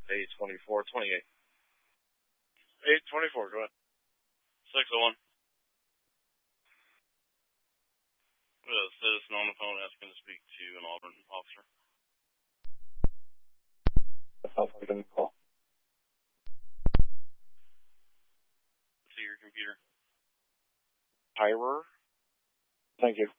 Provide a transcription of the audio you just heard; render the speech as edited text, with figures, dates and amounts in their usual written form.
824-28. 824, go ahead. 601. We have a citizen on the phone asking to speak to an Auburn officer. I'll give him a call. To your computer. Tyrer. Thank you.